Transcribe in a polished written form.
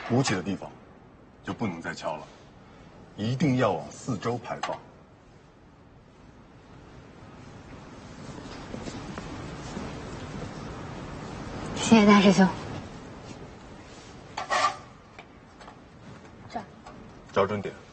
鼓起的地方就不能再敲了，一定要往四周排放。 谢谢大师兄。 找准点。